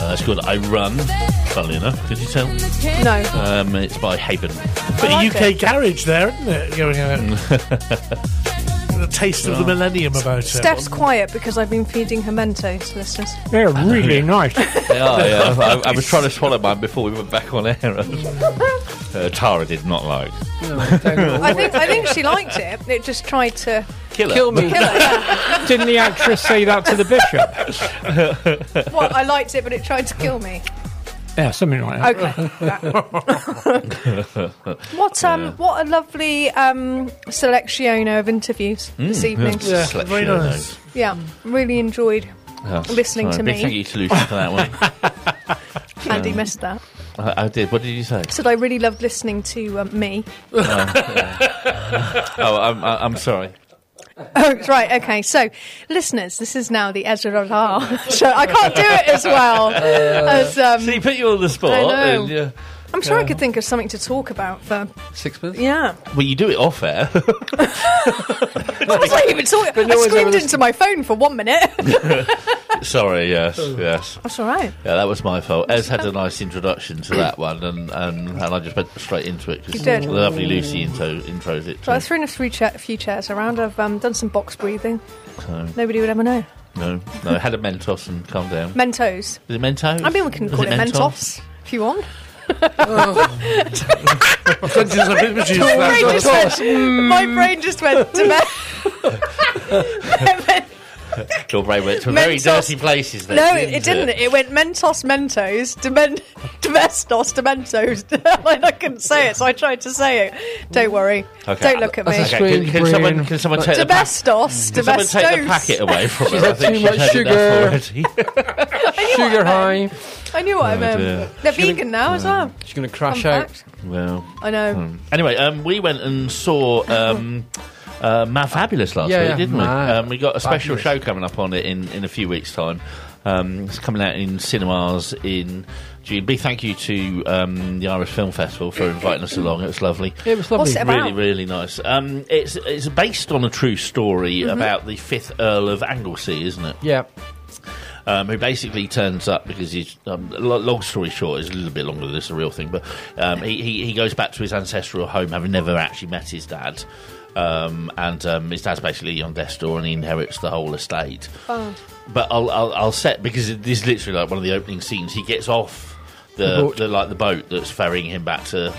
It's called I Run, funnily enough. Did you tell? No. It's by Haven. Bit like of UK it. garage there, isn't it? Going out. The taste of the millennium about it. Steph's quiet because I've been feeding her Mentos, listeners. They're really nice. They are, yeah. I was trying to swallow mine before we went back on air. Tara did not like. I think she liked it. It just tried to Kill me. kill her. Yeah. Didn't the actress say that to the bishop? What? I liked it, but it tried to kill me. Yeah, something like that. Okay. What a lovely selection of interviews this evening. Yeah, very nice. Yeah, really enjoyed listening to Big me. thank you to Lucy for that one. Andy missed that. I did. What did you say? Said I really loved listening to me. I'm sorry. Oh, right, okay. So, listeners, this is now the Ezra show. I can't do it as well as... So he put you on the spot. I know. And, I'm sure I could think of something to talk about for... Sixpence? Yeah. well, you do it off air. I was like, even talking. I screamed into my phone for 1 minute. Sorry, yes. That's all right. Yeah, that was my fault. Ez had a nice introduction to that one, and I just went straight into it. 'Cause You did. the lovely Lucy intros it. So I've thrown a few chairs around. I've done some box breathing. So, Nobody would ever know. no, I had a Mentos and calm down. Mentos. Is it Mentos? I mean, we can Is call it Mentos if you want. My brain just went to Your brain went to very dirty places then. No, it didn't. It went Mentos, Mentos, Domestos, Dementos. I couldn't say it, so I tried to say it. Don't worry. Okay. Don't look at me. Okay, can someone take the Domestos, Can someone take the Domestos. packet away from her? She's I had think too she's much had sugar. enough already. Sugar high. I knew what I meant. dear. They're vegan now as well. She's going to Fun crash out. fact. Well, I know. anyway, we went and saw Mad Fabulous last week, didn't we? Mad We got a special Fabulous. show coming up on it in a few weeks' time. It's coming out in cinemas in June. Big thank you to the Irish Film Festival for inviting us along. It was lovely. It was lovely. What's it about? Really, really nice. It's based on a true story about the 5th Earl of Anglesey, isn't it? Yeah. Who basically turns up because he's long story short, it's a little bit longer than this, a real thing, but he goes back to his ancestral home having never actually met his dad. And his dad's basically on death's door and he inherits the whole estate. Oh. But I'll set, because this is literally like one of the opening scenes. He gets off the boat that's ferrying him back to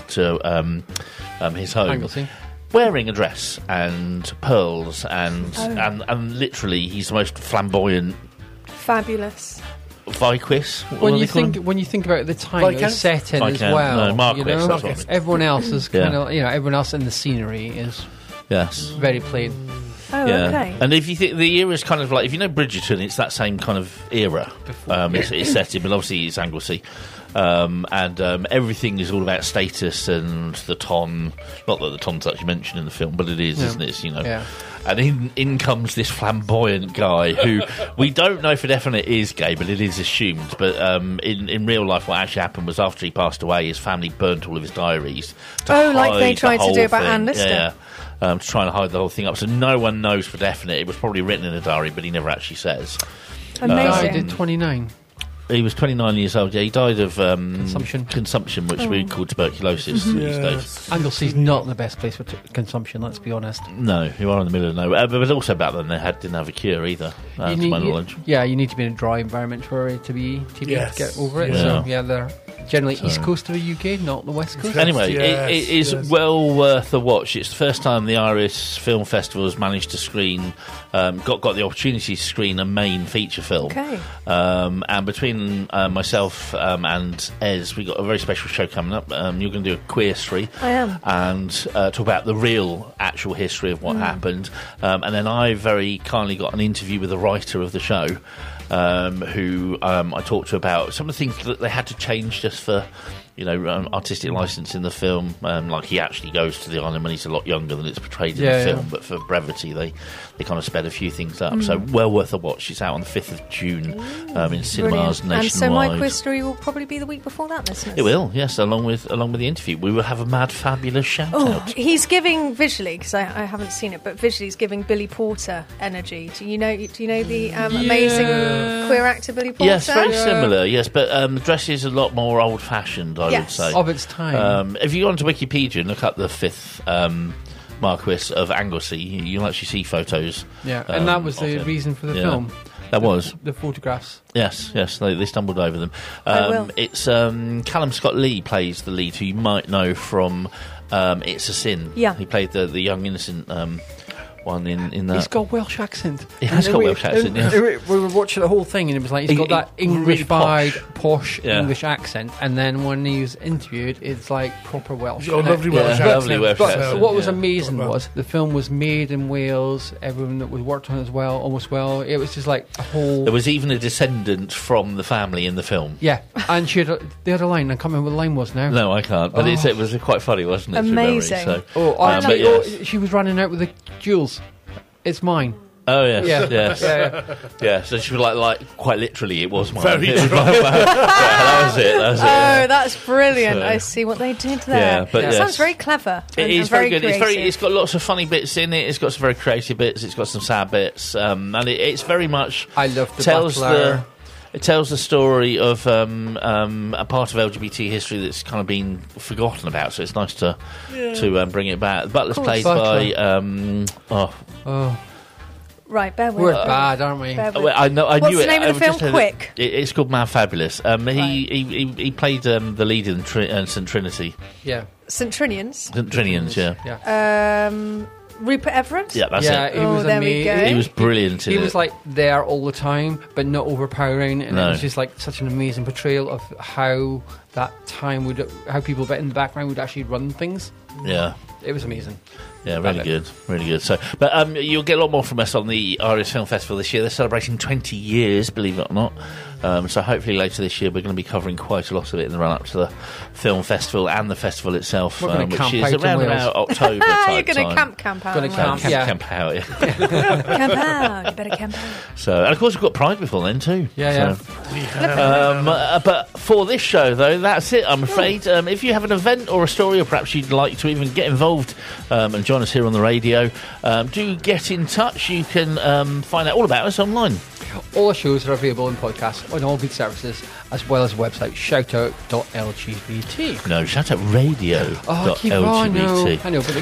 his home, Anglesey. wearing a dress and pearls and literally he's the most flamboyant Fabulous. Viscount. When you think about the time it was set in as Viscount. well, No, Marquess, you know, that's what I mean. everyone else is Yeah. kind of, everyone else in the scenery is Yes. very plain. Oh, Yeah, okay. and if you think the era is kind of like, if you know Bridgerton, it's that same kind of era. It's set in, but obviously it's Anglesey, and everything is all about status and the ton. Not that the ton's actually mentioned in the film, but it is, isn't it? It's, Yeah. And in comes this flamboyant guy who we don't know for definite is gay, but it is assumed. But in real life, what actually happened was after he passed away, his family burnt all of his diaries. Oh, like they hide the tried to whole do about thing. Anne Lister. Yeah. To try and hide the whole thing up. So no one knows for definite. It was probably written in a diary, but he never actually says. Amazing. Died at 29. He was 29 years old. Yeah, he died of Consumption. which we call tuberculosis these days. Anglesey's not the best place for consumption, let's be honest. No, you are in the middle of nowhere. But also back then they didn't have a cure either, to my knowledge. You need to be in a dry environment for it to be able Yes. to get over it. Yeah. So they're generally east coast of the UK, not the west coast. Anyway, Yes, it is yes. well worth a watch. It's the first time the Irish Film Festival has managed to screen, got the opportunity to screen a main feature film. Okay. And between myself and Ez, we got a very special show coming up. You're going to do a queerstory. I am. And talk about the real, actual history of what happened. And then I very kindly got an interview with the writer of the show, who I talked to about some of the things that they had to change just for, artistic license in the film. Like he actually goes to the island when he's a lot younger than it's portrayed in the film, but for brevity they kind of sped a few things up. So well worth a watch. It's out on the 5th of June in cinemas nationwide. And so my quiz story will probably be the week before that, listeners. It will, yes, along with the interview. We will have a Mad Fabulous shout out. He's giving visually, because I haven't seen it, but visually he's giving Billy Porter energy. Do you know the amazing Queer actor Billy Porter. Yes, very similar. Yes, but the dress is a lot more old-fashioned, I would Yes. say. Of its time. If you go onto Wikipedia and look up the 5th Marquis of Anglesey, you'll actually see photos. Yeah, and that was of the him. reason for the Yeah. film. That was. The photographs. Yes, they stumbled over them. I will. It's Callum Scott Lee plays the lead, who you might know from It's a Sin. Yeah. He played the young innocent one in that. He's got Welsh accent. He has got And Welsh accent, yeah. We were watching the whole thing, and it was like he's got that really English-fied, posh Yeah. English accent, and then when he was interviewed, it's like proper Welsh. He's got a lovely Welsh Yeah, accent. lovely Welsh But accent. what was yeah. amazing Well. was the film was made in Wales. Everyone that was worked on it as well, almost well. It was just like a whole. There was even a descendant from the family in the film. Yeah, and she had the other line. I can't remember what the line was now. No, I can't. But it was quite funny, wasn't it? to memory, Amazing. so. Oh, I actually, but yes. she was running out with the jewels. It's mine. Oh yes, Yeah. yes, Yeah. yeah. So she was like quite literally, it was mine. Very It was mine. Yeah, that was it. That was it. Oh, that's brilliant! So- I see what they did there. Yeah, but It yes. sounds very clever. It and, is and very good. Creative. It's got lots of funny bits in it. It's got some very creative bits. It's got some sad bits, and it's very much. I love the tells Butler. It tells the story of a part of LGBT history that's kind of been forgotten about. So it's nice to bring it back. Butler's Cool. played Butler. by. Right, bear with We're me. bad, aren't we? Bear with Well, I know. I What's knew the it. name of I the just film? had it- Quick. It's called Mad Fabulous. He played the lead in St Trinity. Yeah. St Trinians. St Trinians, yeah. Yeah. Rupert Everett. Yeah, that's Yeah, it. he was there we amazing. go. He was brilliant in He it. was like there all the time, but not overpowering, and No. it was just like such an amazing portrayal of how that time how people in the background would actually run things. Yeah. It was amazing. Yeah, Love really it. good, really good. So, but you'll get a lot more from us on the Irish Film Festival this year. They're celebrating 20 years, believe it or not. So hopefully later this year we're going to be covering quite a lot of it in the run-up to the film festival and the festival itself, We're gonna which camp is out in around Wales. about October Ah, type you're going time. to camp out. Gonna aren't you? camp. Yeah. Camp out, yeah. Camp out. You better camp out. So, and of course we've got Pride before then too. Yeah, So, but for this show, though, that's it, I'm afraid. If you have an event or a story, or perhaps you'd like to even get involved and join us here on the radio, do get in touch. You can find out all about us online. All our shows are available in podcasts on all good services, as well as the website shoutout.lgbt. No, shout out radio. Oh, keep on, no. LGBT. I know, but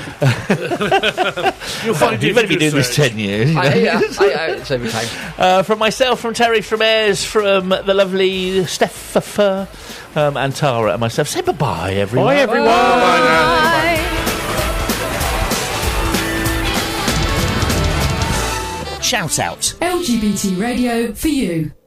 You'll find You've only been doing this search. 10 years. it's every time. From myself, from Terry, from Ayres, from the lovely Steph and Tara and myself, say bye-bye, everyone. Bye, everyone. Bye. Shout out. LGBT radio for you.